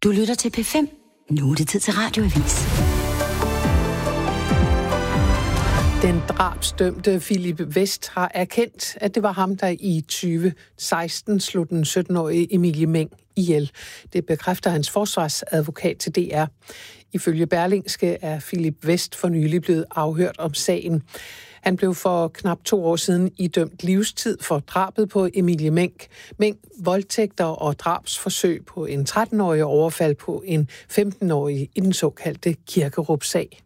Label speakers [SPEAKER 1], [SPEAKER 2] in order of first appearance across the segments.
[SPEAKER 1] Du lytter til P5. Nu er det tid til Radioavis.
[SPEAKER 2] Den drabsdømte Philip West har erkendt, at det var ham, der i 2016 slog den 17-årige Emilie Meng ihjel. Det bekræfter hans forsvarsadvokat til DR. Ifølge Berlingske er Philip West for nylig blevet afhørt om sagen. Han blev for knap 2 år siden idømt livstid for drabet på Emilie Meng. Meng, voldtægter og drabsforsøg på en 13-årig overfald på en 15-årig i den såkaldte Kirkerup-sag.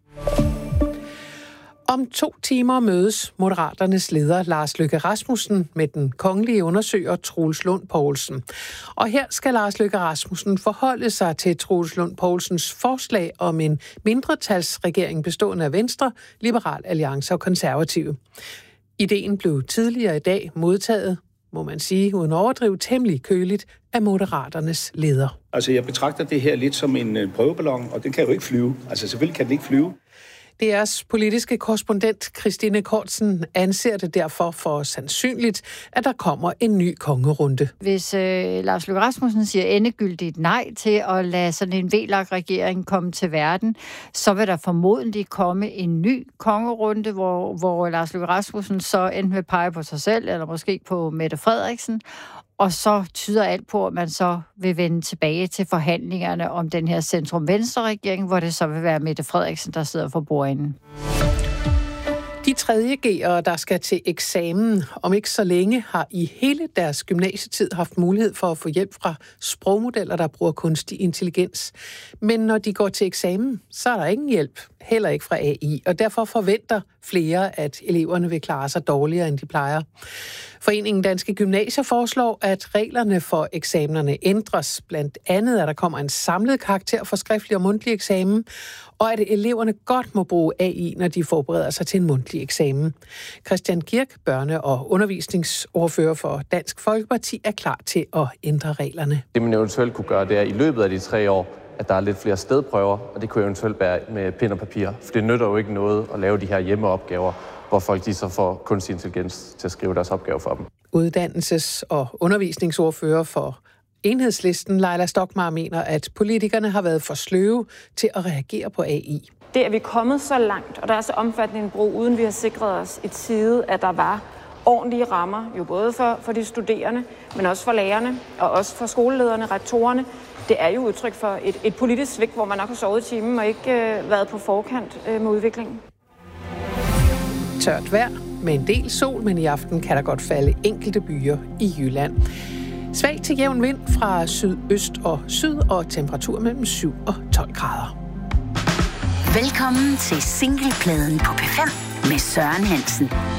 [SPEAKER 2] Om 2 timer mødes Moderaternes leder Lars Løkke Rasmussen med den kongelige undersøger Troels Lund Poulsen. Og her skal Lars Løkke Rasmussen forholde sig til Troels Lund Poulsens forslag om en mindretalsregering bestående af Venstre, Liberal Alliance og Konservative. Ideen blev tidligere i dag modtaget, må man sige, uden at overdrive, temmelig køligt af Moderaternes leder.
[SPEAKER 3] Altså, jeg betragter det her lidt som en prøveballon, og den kan jo ikke flyve. Altså, selvfølgelig kan den ikke flyve.
[SPEAKER 2] DR's politiske korrespondent Christine Kortsen anser det derfor for sandsynligt, at der kommer en ny kongerunde.
[SPEAKER 4] Hvis Lars Løkke Rasmussen siger endegyldigt nej til at lade sådan en VLAK-regering komme til verden, så vil der formodentlig komme en ny kongerunde, hvor Lars Løkke Rasmussen så enten vil pege på sig selv, eller måske på Mette Frederiksen. Og så tyder alt på, at man så vil vende tilbage til forhandlingerne om den her centrum-venstre-regering, hvor det så vil være Mette Frederiksen, der sidder for bordenden.
[SPEAKER 2] De 3.G'ere, der skal til eksamen om ikke så længe, har i hele deres gymnasietid haft mulighed for at få hjælp fra sprogmodeller, der bruger kunstig intelligens. Men når de går til eksamen, så er der ingen hjælp, heller ikke fra AI, og derfor forventer flere, at eleverne vil klare sig dårligere, end de plejer. Foreningen Danske Gymnasier foreslår, at reglerne for eksamenerne ændres. Blandt andet, at der kommer en samlet karakter for skriftlig og mundtlig eksamen, og at eleverne godt må bruge AI, når de forbereder sig til en mundtlig eksamen. Christian Kirk, børne- og undervisningsordfører for Dansk Folkeparti, er klar til at ændre reglerne.
[SPEAKER 5] Det man eventuelt kunne gøre, det er i løbet af de 3 år, at der er lidt flere stedprøver, og det kunne eventuelt være med pen og papir. For det nytter jo ikke noget at lave de her hjemmeopgaver, hvor folk de så får kunstig intelligens til at skrive deres opgave for dem.
[SPEAKER 2] Uddannelses- og undervisningsordfører for Enhedslisten, Leila Stokmar, mener, at politikerne har været for sløve til at reagere på AI.
[SPEAKER 6] Det er vi kommet så langt, og der er så omfattende en brug, uden vi har sikret os i tide, at der var ordentlige rammer, jo både for de studerende, men også for lærerne, og også for skolelederne, rektorerne. Det er jo udtryk for et politisk svigt, hvor man nok har sovet i timen og ikke været på forkant med udviklingen.
[SPEAKER 2] Tørt vejr med en del sol, men i aften kan der godt falde enkelte byer i Jylland. Svag til jævn vind fra sydøst og syd, og temperatur mellem 7 og 12 grader.
[SPEAKER 1] Velkommen til singlepladen på P5 med Søren Hansen.